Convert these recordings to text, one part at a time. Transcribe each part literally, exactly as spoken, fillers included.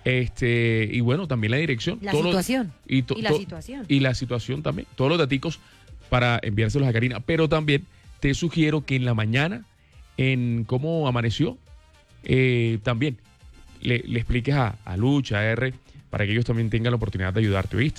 Este, y bueno, también la dirección. La todos los- situación. y, to- Y la to- situación. Y la situación también. Todos los daticos para enviárselos a Karina. Pero también te sugiero que en la mañana, en cómo amaneció, eh, también le, le expliques a, a Lucha, a R, para que ellos también tengan la oportunidad de ayudarte, ¿viste?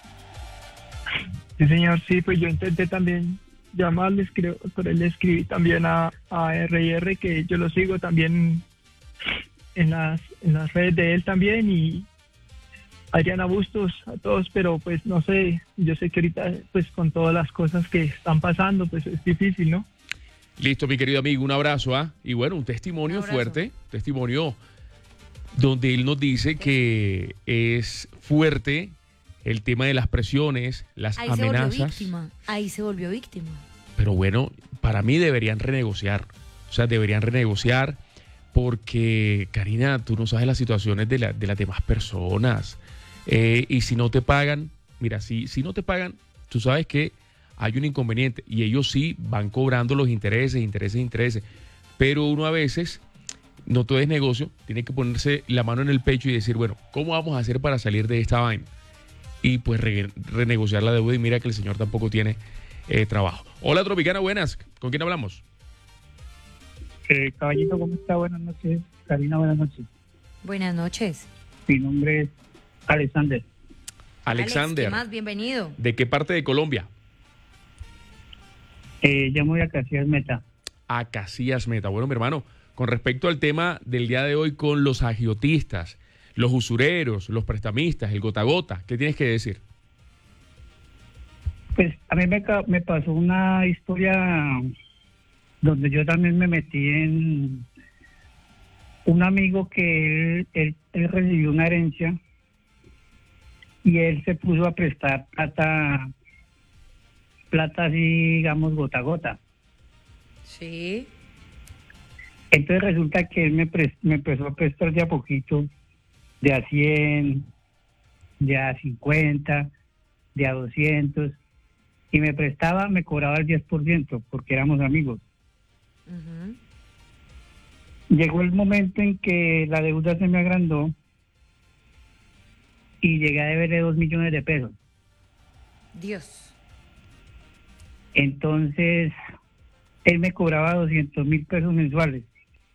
Sí, señor, sí, pues yo intenté también llamarles, creo, pero le escribí también a, a R y R, que yo lo sigo también en las, en las redes de él también, y Adriana Bustos, a todos, pero pues no sé, yo sé que ahorita pues con todas las cosas que están pasando, pues es difícil, ¿no? Listo, mi querido amigo, un abrazo, ¿ah? Y bueno, un testimonio Un abrazo. fuerte, testimonio donde él nos dice que es fuerte el tema de las presiones, las Ahí se volvió amenazas. víctima. Ahí se volvió víctima. Pero bueno, para mí deberían renegociar. O sea, deberían renegociar porque, Karina, tú no sabes las situaciones de, la- de las demás personas. Eh, y si no te pagan, mira, si, si no te pagan, tú sabes que hay un inconveniente y ellos sí van cobrando los intereses, intereses, intereses. Pero uno a veces, no todo es negocio, tiene que ponerse la mano en el pecho y decir, bueno, ¿cómo vamos a hacer para salir de esta vaina? Y pues re- renegociar la deuda, y mira que el señor tampoco tiene eh, trabajo. Hola, Tropicana, buenas. ¿Con quién hablamos? Eh, caballito, ¿cómo está? Buenas noches. Karina, buenas noches. Buenas noches. Mi nombre es Alexander. Alexander. Alex, ¿qué más? Bienvenido. ¿De qué parte de Colombia? Eh, llamo de Casillas Meta. A Casillas Meta. Bueno, mi hermano, con respecto al tema del día de hoy con los agiotistas, los usureros, los prestamistas, el gota a gota, ¿qué tienes que decir? Pues a mí me, ca- me pasó una historia donde yo también me metí en un amigo que él, él, él recibió una herencia y él se puso a prestar plata, plata así, digamos, gota a gota. Sí. Entonces resulta que él me, pres- me empezó a prestar de a poquito, de a cien, de a cincuenta, de a doscientos, y me prestaba, me cobraba el diez por ciento porque éramos amigos. Ujú. Llegó el momento en que la deuda se me agrandó y llegué a deberle dos millones de pesos. Dios. Entonces, él me cobraba doscientos mil pesos mensuales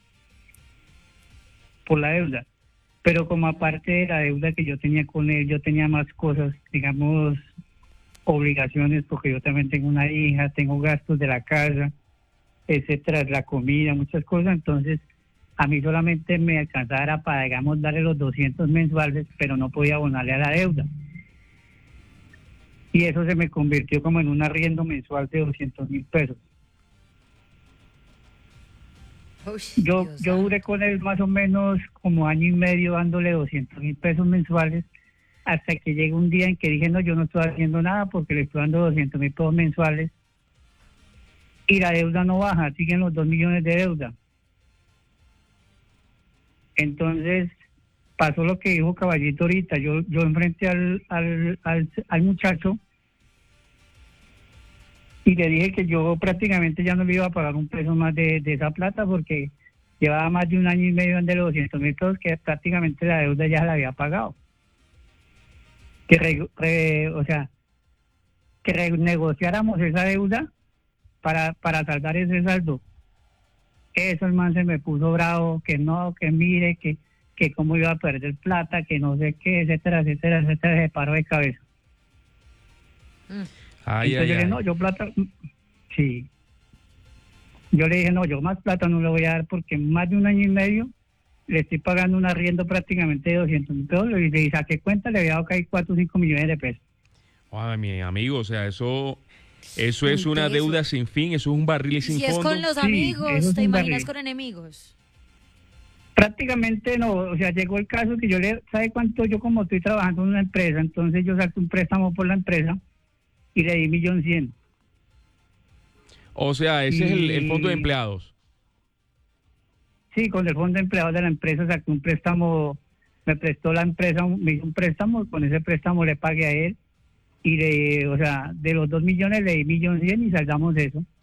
por la deuda. Pero como aparte de la deuda que yo tenía con él, yo tenía más cosas, digamos, obligaciones, porque yo también tengo una hija, tengo gastos de la casa, etcétera, la comida, muchas cosas. Entonces, a mí solamente me alcanzara para, digamos, darle los doscientos mensuales, pero no podía abonarle a la deuda. Y eso se me convirtió como en un arriendo mensual de doscientos mil pesos. Uy, Yo, Dios yo santo. duré con él más o menos como año y medio dándole doscientos mil pesos mensuales, hasta que llegó un día en que dije, no, yo no estoy haciendo nada porque le estoy dando doscientos mil pesos mensuales y la deuda no baja, siguen los dos millones de deuda. Entonces pasó lo que dijo Caballito ahorita, yo, yo enfrenté al, al, al, al muchacho y le dije que yo prácticamente ya no le iba a pagar un peso más de, de esa plata porque llevaba más de un año y medio de los doscientos mil pesos que prácticamente la deuda ya la había pagado. Que re, re, o sea, que renegociáramos esa deuda para, para saldar ese saldo. Eso el man se me puso bravo, que no, que mire, que, que cómo iba a perder plata, que no sé qué, etcétera, etcétera, etcétera, se paró de cabeza. Mm. Ay, Entonces ay, yo le dije, ay. no, yo plata, sí. Yo le dije, no, yo más plata no le voy a dar porque más de un año y medio le estoy pagando un arriendo prácticamente de doscientos mil pesos y le saqué cuenta, le había dado casi cuatro o cinco millones de pesos. Ay, mi amigo, o sea, eso, eso es Un una peso. deuda sin fin, eso es un barril Y sin si es fondo. con los Sí, amigos, eso es ¿te un imaginas barril. con enemigos? Prácticamente no, o sea, llegó el caso que yo le, ¿sabe cuánto? Yo como estoy trabajando en una empresa, entonces yo saqué un préstamo por la empresa y le di millón cien. O sea, ese es el, el fondo de Y- empleados. Sí, con el fondo de empleados de la empresa saqué un préstamo, me prestó la empresa, me hizo un préstamo, con ese préstamo le pagué a él y de, o sea, de los dos millones le di millón cien y saldamos eso.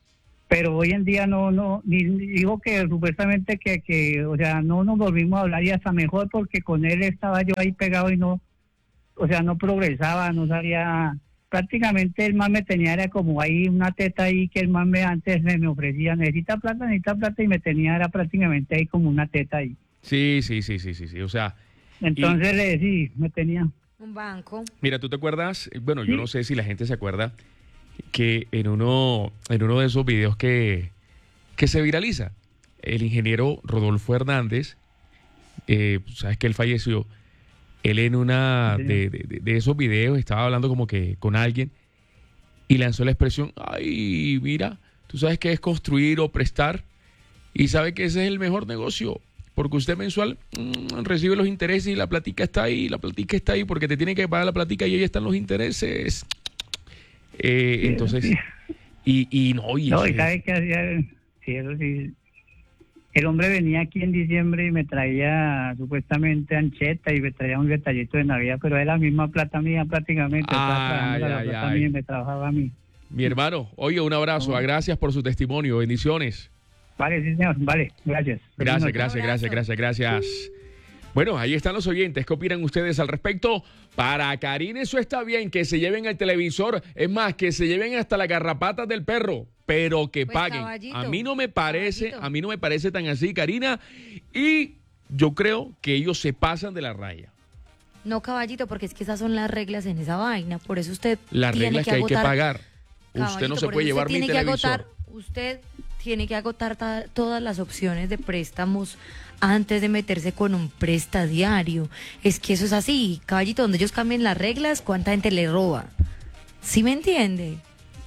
pero hoy en día no, no, ni, ni digo que supuestamente que, que, o sea, no nos volvimos a hablar y hasta mejor porque con él estaba yo ahí pegado y no, o sea, no progresaba, no salía, prácticamente el man me tenía, era como ahí una teta ahí que el man me antes me, me ofrecía, necesita plata, necesita plata y me tenía, era prácticamente ahí como una teta ahí. Sí, sí, sí, sí, sí, sí, o sea... Entonces y, le sí, me tenía. Un banco. Mira, ¿tú te acuerdas? Bueno, yo Sí. no sé si la gente se acuerda que en uno, en uno de esos videos que, que se viraliza, el ingeniero Rodolfo Hernández, eh, sabes que él falleció, él en una Sí. de, de, de esos videos estaba hablando como que con alguien y lanzó la expresión, ay, mira, tú sabes qué es construir o prestar y sabe que ese es el mejor negocio. Porque usted mensual mmm, recibe los intereses y la platica está ahí, la platica está ahí porque te tiene que pagar la platica y ahí están los intereses. Eh, Sí, entonces, sí. y, y no, y No, eso y es- sabe que hacía, sí, eso sí. El hombre venía aquí en diciembre y me traía supuestamente ancheta y me traía un detallito de Navidad, pero era la misma plata mía prácticamente. Estaba trabajando Ay, la ay, plata ay. mía y me trabajaba a mí. mi hermano, oye, un abrazo, No. ah, gracias por su testimonio, bendiciones. Vale, sí, señor. Vale, gracias. Gracias, Feliz noche. gracias, gracias, abrazo. gracias, gracias. Bueno, ahí están los oyentes. ¿Qué opinan ustedes al respecto? Para Karina eso está bien, que se lleven el televisor. Es más, que se lleven hasta las garrapatas del perro, pero que Pues, paguen. caballito, A mí no me parece, caballito. a mí no me parece tan así, Karina. Y yo creo que ellos se pasan de la raya. No, caballito, porque es que esas son las reglas en esa vaina. Por eso usted Las tiene reglas que que hay que agotar. pagar. Usted no Caballito, se por puede eso llevar usted mi tiene que televisor. agotar, usted tiene que agotar ta- todas las opciones de préstamos antes de meterse con un prestadiario. Es que eso es así, caballito, donde ellos cambien las reglas, ¿cuánta gente le roba? ¿Sí me entiende?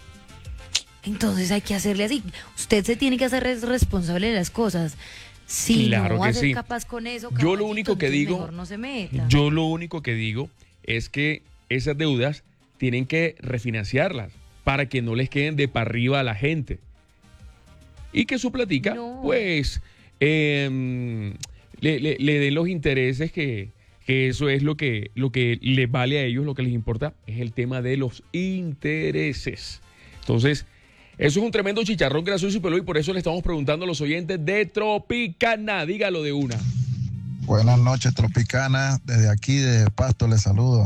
Entonces hay que hacerle así. Usted se tiene que hacer res- responsable de las cosas. Si Claro no va que a ser sí. capaz con eso, Yo lo caballito, único que entonces digo- mejor no se meta. Yo lo único que digo es que esas deudas tienen que refinanciarlas para que no les queden de para arriba a la gente. Y que su platica, No. pues, eh, le, le- le den los intereses que, que eso es lo que, lo que les vale a ellos, lo que les importa es el tema de los intereses. Entonces, eso es un tremendo chicharrón gracioso y peludo y por eso le estamos preguntando a los oyentes de Tropicana. Dígalo de una. Buenas noches, Tropicana. Desde aquí, de Pasto, les saludo.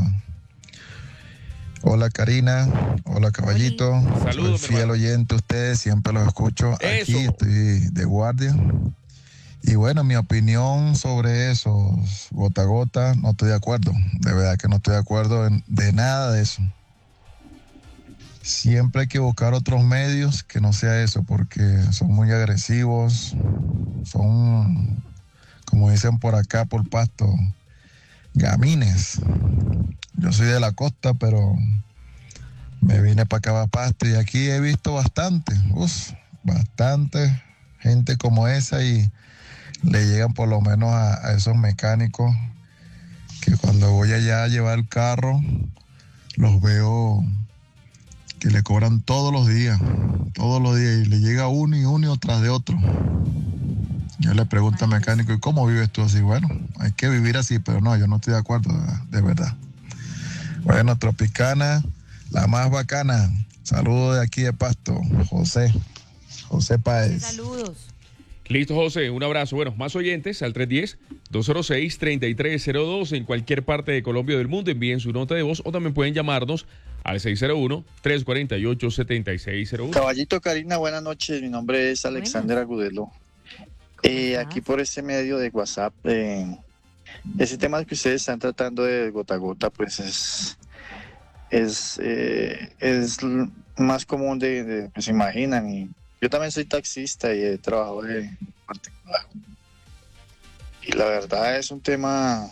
Hola, Karina. Hola, Caballito. Saludos, Soy mi fiel hermano. oyente a ustedes, siempre los escucho. Eso. Aquí estoy de guardia. Y bueno, mi opinión sobre eso, gota a gota, no estoy de acuerdo. De verdad que no estoy de acuerdo en- de nada de eso. Siempre hay que buscar otros medios que no sea eso, porque son muy agresivos, son, como dicen por acá, por Pasto, gamines. Yo soy de la costa, pero me vine para acá, para Pasto, y aquí he visto bastante, uf, bastante gente como esa, y le llegan por lo menos a, a esos mecánicos que cuando voy allá a llevar el carro, los veo que le cobran todos los días, todos los días, y le llega uno y uno tras de otro. Yo le pregunto al mecánico, ¿y cómo vives tú así? Bueno, hay que vivir así, pero no, yo no estoy de acuerdo, de verdad. Bueno, Tropicana, la más bacana. Saludos de aquí de Pasto, José, José Páez. Saludos. Listo, José, un abrazo. Bueno, más oyentes al tres uno cero, dos cero seis, tres tres cero dos en cualquier parte de Colombia o del mundo. Envíen su nota de voz o también pueden llamarnos al seis cero uno, tres cuatro ocho, siete seis cero uno. Caballito, Karina, buenas noches. Mi nombre es Alexander Agudelo. Eh, estás? aquí por este medio de WhatsApp, eh, ese tema que ustedes están tratando de gota a gota, pues es, es, eh, es l- más común de, de que se imaginan. Y yo también soy taxista y he trabajado de particular. Y la verdad es un tema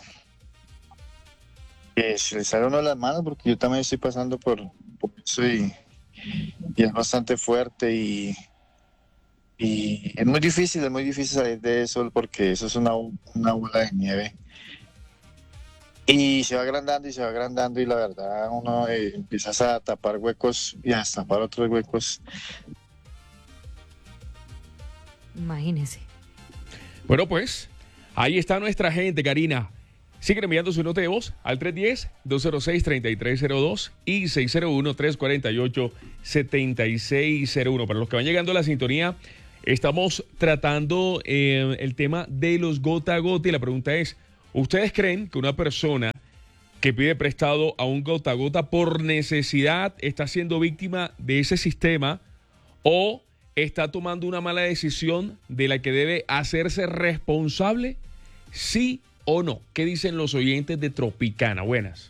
que se le sale a uno de las manos, porque yo también estoy pasando por, por eso y, y es bastante fuerte y, y es muy difícil, es muy difícil salir de eso porque eso es una, una bola de nieve y se va agrandando y se va agrandando y la verdad uno eh, empiezas a tapar huecos y a tapar otros huecos. Imagínese. Bueno, pues, ahí está nuestra gente, Karina. Siguen enviando su nota de voz al tres uno cero, dos cero seis, tres tres cero dos y seis cero uno, tres cuatro ocho, siete seis cero uno. Para los que van llegando a la sintonía, estamos tratando eh, el tema de los gota a gota y la pregunta es, ¿ustedes creen que una persona que pide prestado a un gota a gota por necesidad está siendo víctima de ese sistema o está tomando una mala decisión de la que debe hacerse responsable? ¿Sí o no? ¿Qué dicen los oyentes de Tropicana? Buenas.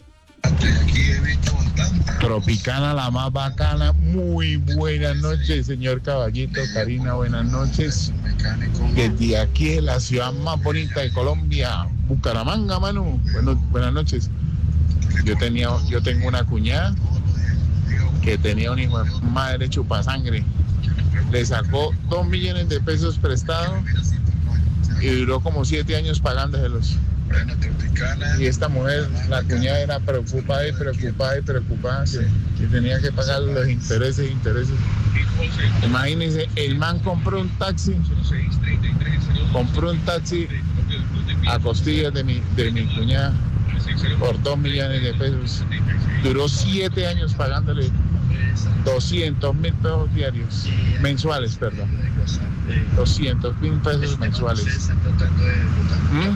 Tropicana, la más bacana. Muy buenas noches, señor Caballito. Karina, buenas noches. Desde aquí de la ciudad más bonita de Colombia, Bucaramanga, Manu. Bueno, buenas noches. Yo tenía, yo tengo una cuñada que tenía un hijo de madre chupasangre. Le sacó dos millones de pesos prestados y duró como siete años pagándoselos. Y esta mujer, la cuñada, era preocupada y preocupada y preocupada que, que tenía que pagar los intereses e intereses. Imagínense, el man compró un taxi, compró un taxi a costillas de mi, de mi cuñada por dos millones de pesos. Duró siete años pagándole doscientos mil pesos diarios, mensuales, perdón. doscientos mil pesos mensuales. ¿Mm?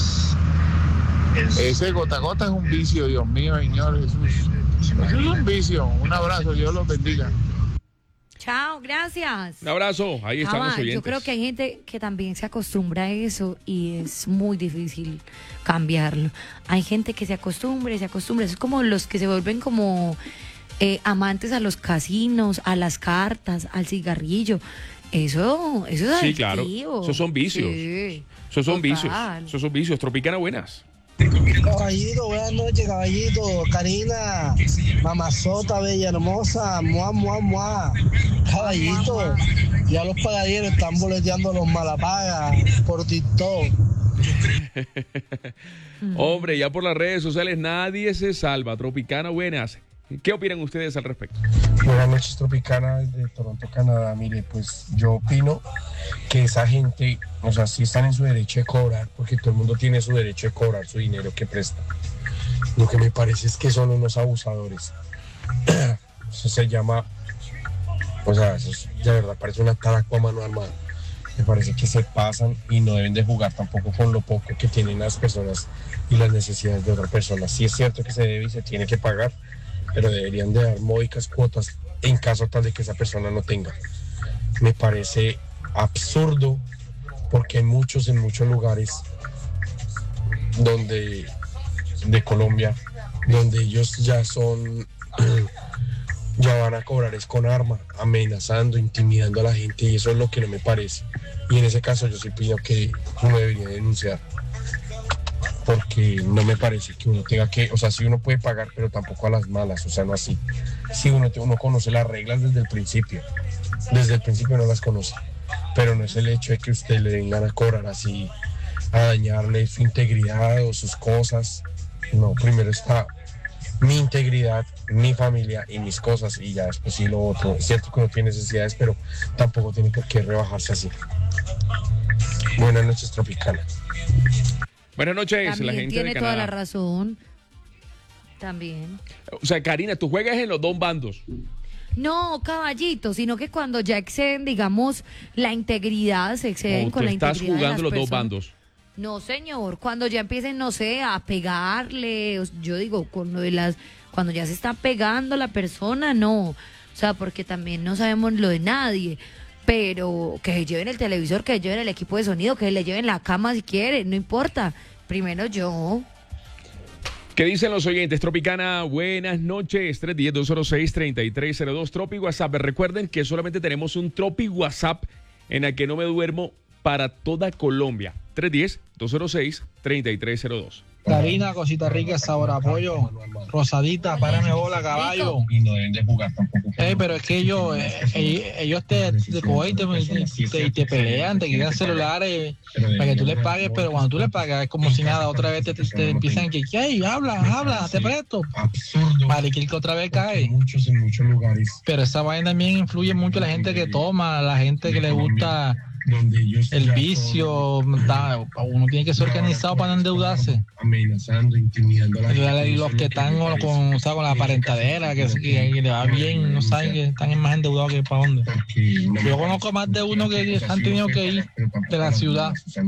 Ese gota a gota es un vicio, Dios mío, Señor Jesús. Eso es un vicio. Un abrazo, Dios los bendiga. Chao, gracias. Un abrazo, ahí están Jamás. los oyentes. Yo creo que hay gente que también se acostumbra a eso y es muy difícil cambiarlo. Hay gente que se acostumbra y se acostumbra. Es como los que se vuelven como eh, amantes a los casinos, a las cartas, al cigarrillo. Eso, eso es Sí, claro. adictivo. Esos son vicios. Sí, Esos son total. vicios. Esos son vicios. Tropicana, buenas. Caballito, buenas noches, caballito. Karina, mamazota, bella, hermosa, mua, mua, mua. Caballito, ya los pagadieros están boleteando los malapagas por TikTok. Hombre, ya por las redes sociales nadie se salva. Tropicana, buenas. ¿Qué opinan ustedes al respecto? Buenas noches, Tropicana, desde Toronto, Canadá. Mire, pues yo opino que esa gente, o sea, sí están en su derecho de cobrar, porque todo el mundo tiene su derecho de cobrar su dinero que presta. Lo que me parece es que son unos abusadores. Eso se llama, o sea, eso es, de verdad parece una taraco a mano armada. Me parece que se pasan y no deben de jugar tampoco con lo poco que tienen las personas y las necesidades de otras personas. Sí es cierto que se debe y se tiene que pagar, pero deberían de dar módicas cuotas en caso tal de que esa persona no tenga. Me parece absurdo porque en muchos, en muchos lugares donde de Colombia, donde ellos ya son, ya van a cobrar es con arma, amenazando, intimidando a la gente, y eso es lo que no me parece. Y en ese caso yo sí opino que uno debería denunciar, porque no me parece que uno tenga que, o sea, sí uno puede pagar, pero tampoco a las malas, o sea, no así. Sí, uno, uno conoce las reglas desde el principio, desde el principio no las conoce, pero no es el hecho de que usted le vengan a cobrar así, a dañarle su integridad o sus cosas. No, primero está mi integridad, mi familia y mis cosas, y ya después sí lo otro. Es cierto que uno tiene necesidades, pero tampoco tiene por qué rebajarse así. Buenas noches, Tropicana. Buenas noches, También la gente tiene de toda Canadá. la razón. También. O sea, Karina, tú juegas en los dos bandos. No, caballito, sino que cuando ya exceden, digamos, la integridad, se exceden O con tú la estás integridad de jugando las los dos personas. bandos. No, señor, cuando ya empiecen, no sé, a pegarle, o- yo digo, con lo de las, cuando ya se está pegando la persona, no, o sea, porque también no sabemos lo de nadie, pero que se lleven el televisor, que se lleven el equipo de sonido, que le lleven la cama si quieren, no importa, primero yo. ¿Qué dicen los oyentes? Tropicana, buenas noches. tres uno cero, dos cero seis, tres tres cero dos. Tropi WhatsApp. Recuerden que solamente tenemos un Tropi WhatsApp en el que no me duermo para toda Colombia. tres uno cero, dos cero seis, tres tres cero dos. Karina, cosita rica, sabor a pollo, rosadita, párame bola, caballo. Y no deben de jugar tampoco. Eh, pero es que ellos, eh, ellos, ellos te, te cogen y te, te, te pelean, te quitan celulares para que tú les pagues, pero cuando tú les pagas es como si nada, otra vez te, te, te empiezan que, ¿qué? Habla, habla, te presto. Absurdo. Vale, que otra vez cae. Muchos en muchos lugares. Pero esa vaina también influye mucho en la gente que toma, la gente que le gusta el vicio, da, uno tiene que ser organizado para no endeudarse. Amenazando, intimidando a la gente. Y los que están con, con, o sea, con la parentadera, que, que, que le va bien, no saben que están más endeudados que para dónde. Yo conozco más de uno que han tenido que ir de la ciudad.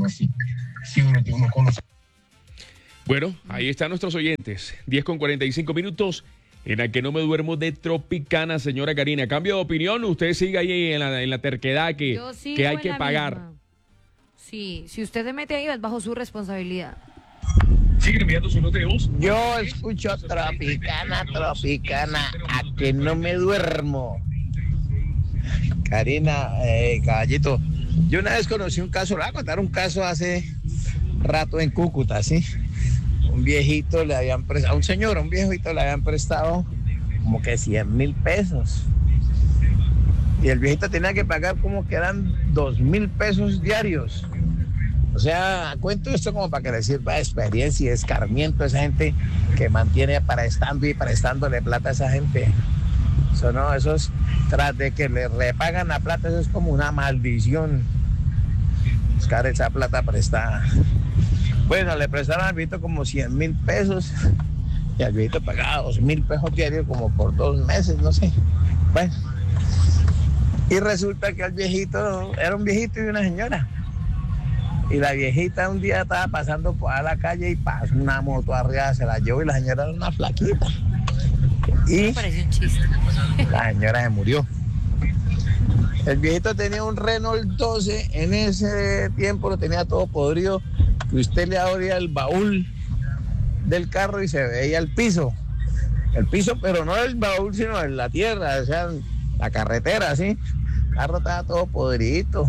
Bueno, ahí están nuestros oyentes. diez con cuarenta y cinco minutos. En la que no me duermo de Tropicana, señora Karina. Cambio de opinión, usted sigue ahí en la, en la terquedad que, que hay que pagar. Misma. Sí, si usted se mete ahí es bajo su responsabilidad. Sigue enviando sus noteos. Yo escucho Tropicana, Tropicana, a que no me duermo. Karina, eh, caballito, yo una vez conocí un caso, le voy a contar un caso hace rato en Cúcuta, ¿sí? Un viejito le habían prestado, a un señor, a un viejito le habían prestado como que cien mil pesos. Y el viejito tenía que pagar como que eran dos mil pesos diarios. O sea, cuento esto como para que le sirva de experiencia y escarmiento a esa gente que mantiene prestando y prestándole plata a esa gente. Eso no, eso es, tras de que le repagan la plata, eso es como una maldición. Buscar esa plata prestada. Bueno, le prestaron al viejito como cien mil pesos y al viejito pagaba dos mil pesos diarios como por dos meses, no sé. Bueno, y resulta que al viejito, era un viejito y una señora. Y la viejita un día estaba pasando por a la calle y pasó una moto arriba, se la llevó y la señora era una flaquita. Y parece un chiste. La señora se murió. El viejito tenía un Renault doce, en ese tiempo lo tenía todo podrido, que usted le abría el baúl del carro y se veía el piso. El piso, pero no el baúl, sino en la tierra, o sea, la carretera, ¿sí? El carro estaba todo podridito.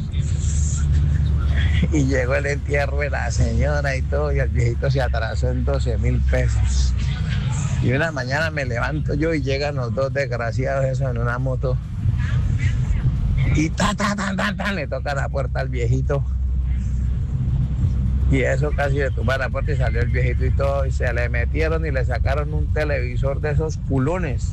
Y llegó el entierro de la señora y todo, y el viejito se atrasó en doce mil pesos. Y una mañana me levanto yo y llegan los dos desgraciados esos en una moto. Y ta, ta, ta, ta, ta, le toca la puerta al viejito. Y eso casi le tumba la puerta y salió el viejito y todo. Y se le metieron y le sacaron un televisor de esos culones.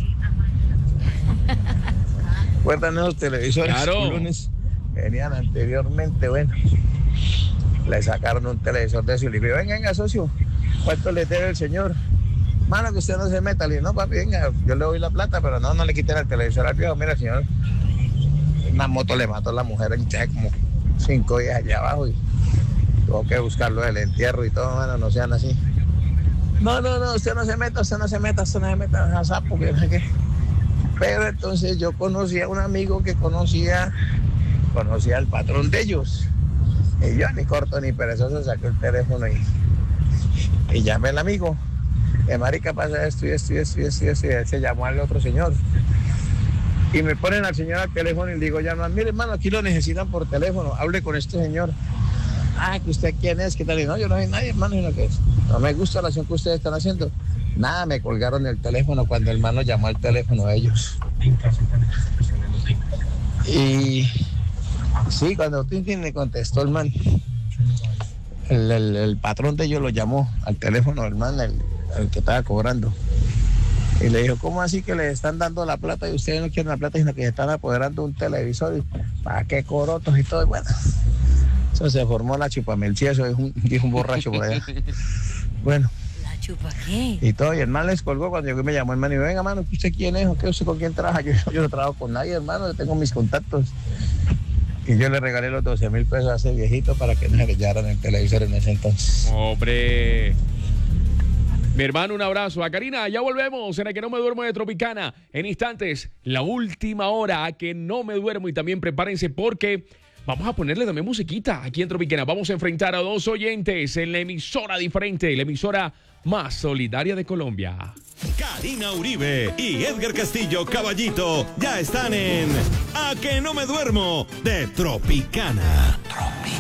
¿Recuerdan esos televisores claro. culones? Venían anteriormente, bueno. Le sacaron un televisor de eso y le digo, venga, venga, socio, ¿cuánto le debe el señor? Mano, que usted no se meta. Le digo, no, papi, venga, yo le doy la plata, pero no, no le quiten el televisor al viejo. Mira, señor, una moto le mató a la mujer en ya como cinco días allá abajo y tuvo que buscarlo del entierro y todo, mano, no sean así. No, no, no, usted no se meta, usted no se meta, usted no se meta a sapo, que no sé qué. Pero entonces yo conocí a un amigo que conocía, conocía al patrón de ellos. Y yo ni corto ni perezoso saqué el teléfono y, y llamé al amigo. Eh, marica, pasa esto y esto y esto y esto y esto. Y él se llamó al otro señor. Y me ponen al señor al teléfono y le digo, llaman, mire hermano, aquí lo necesitan por teléfono, hable con este señor. Ah, que usted quién es, qué tal. Y no, yo no soy nadie, hermano, sino que no me gusta la acción que ustedes están haciendo. Nada, me colgaron el teléfono cuando el hermano llamó al teléfono de ellos. Y sí, cuando Tintin le contestó el man, el, el, el patrón de ellos lo llamó al teléfono del man, el, el que estaba cobrando. Y le dijo, ¿cómo así que le están dando la plata y ustedes no quieren la plata, sino que se están apoderando un televisor? Y, ¿para qué corotos y todo? Y bueno, eso se formó la chupamelchía, eso dijo un, dijo un borracho por allá. Bueno. ¿La chupa qué? Y todo, y el man les colgó cuando llegó y me llamó el man y me dijo, venga, mano, ¿usted quién es? ¿O qué? ¿Usted con quién trabaja? Yo, yo no trabajo con nadie, hermano, yo tengo mis contactos. Y yo le regalé los doce mil pesos a ese viejito para que no se le llevaran el televisor en ese entonces. ¡Hombre! Mi hermano, un abrazo. A Karina, ya volvemos en el que no me duermo de Tropicana. En instantes, la última hora a que no me duermo. Y también prepárense porque vamos a ponerle también musiquita aquí en Tropicana. Vamos a enfrentar a dos oyentes en la emisora diferente, la emisora más solidaria de Colombia. Karina Uribe y Edgar Castillo Caballito ya están en A que no me duermo de Tropicana.